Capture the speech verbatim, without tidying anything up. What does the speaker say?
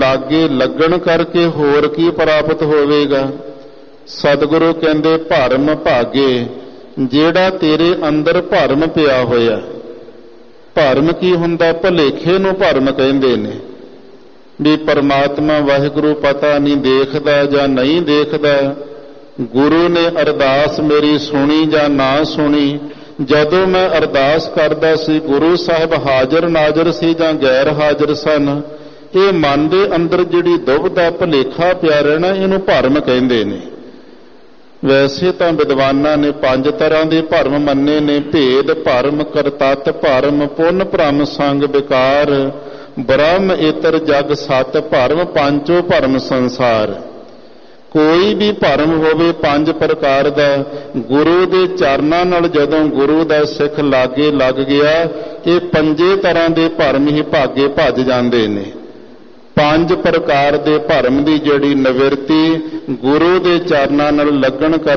ਲਾਗੇ ਲੱਗਣ ਕਰਕੇ ਹੋਰ ਕੀ ਪ੍ਰਾਪਤ ਹੋਵੇਗਾ। ਸਤਿਗੁਰੂ ਕਹਿੰਦੇ ਭਰਮ ਭਾਗੇ, ਜਿਹੜਾ ਤੇਰੇ ਅੰਦਰ ਭਰਮ ਪਿਆ ਹੋਇਆ। ਭਰਮ ਕੀ ਹੁੰਦਾ? ਭੁਲੇਖੇ ਨੂੰ ਭਰਮ ਕਹਿੰਦੇ ਨੇ ਵੀ ਪਰਮਾਤਮਾ ਵਾਹਿਗੁਰੂ ਪਤਾ ਨਹੀਂ ਦੇਖਦਾ ਜਾਂ ਨਹੀਂ ਦੇਖਦਾ। ਗੁਰੂ ਨੇ ਅਰਦਾਸ ਮੇਰੀ ਸੁਣੀ ਜਾਂ ਨਾ ਸੁਣੀ। ਜਦੋਂ ਮੈਂ ਅਰਦਾਸ ਕਰਦਾ ਸੀ ਗੁਰੂ ਸਾਹਿਬ ਹਾਜ਼ਰ ਨਾਜ਼ਰ ਸੀ ਜਾਂ ਗੈਰ ਹਾਜ਼ਰ ਸਨ। ਇਹ ਮਨ ਦੇ ਅੰਦਰ ਜਿਹੜੀ ਦੁਬਿਧਾ ਭੁਲੇਖਾ ਪਿਆ ਰਹਿਣਾ, ਇਹਨੂੰ ਭਰਮ ਕਹਿੰਦੇ ਨੇ। ਵੈਸੇ ਤਾਂ ਵਿਦਵਾਨਾਂ ਨੇ ਪੰਜ ਤਰ੍ਹਾਂ ਦੇ ਭਰਮ ਮੰਨੇ ਨੇ। ਭੇਦ ਭਰਮ, ਕਰਤੱਤ ਭਰਮ, ਪੁੰਨ ਭਰਮ, ਸੰਗ ਵਿਕਾਰ, ਬ੍ਰਹਮ ਇਤਰ ਜਗ ਸਤ ਭਰਮ, ਪੰਚੋ ਭਰਮ ਸੰਸਾਰ। ਕੋਈ ਵੀ ਭਰਮ ਹੋਵੇ ਪੰਜ ਪ੍ਰਕਾਰ ਦਾ, ਗੁਰੂ ਦੇ ਚਰਨਾਂ ਨਾਲ ਜਦੋਂ ਗੁਰੂ ਦਾ ਸਿੱਖ ਲਾਗੇ ਲੱਗ ਗਿਆ, ਇਹ ਪੰਜੇ ਤਰ੍ਹਾਂ ਦੇ ਭਰਮ ਹੀ ਭਾਗੇ ਭੱਜ ਜਾਂਦੇ ਨੇ। ਪੰਜ ਪ੍ਰਕਾਰ ਦੇ ਭਰਮ ਦੀ ਜਿਹੜੀ ਨਿਵਰਤੀ ਗੁਰੂ ਦੇ ਚਰਨਾਂ ਨਾਲ ਲੱਗਣ ਕਰ